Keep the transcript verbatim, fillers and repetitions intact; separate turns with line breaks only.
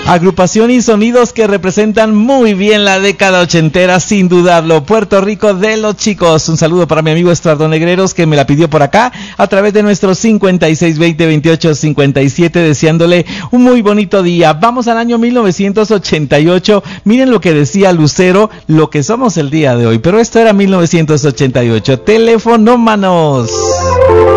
Agrupación y sonidos que representan muy bien la década ochentera, sin dudarlo. Puerto Rico de los chicos. Un saludo para mi amigo Estuardo Negreros, que me la pidió por acá a través de nuestro cincuenta y seis veinte veintiocho cincuenta y siete, deseándole un muy bonito día. Vamos al año mil novecientos ochenta y ocho. Miren lo que decía Lucero, lo que somos el día de hoy. Pero esto era mil novecientos ochenta y ocho. Telefonómanos.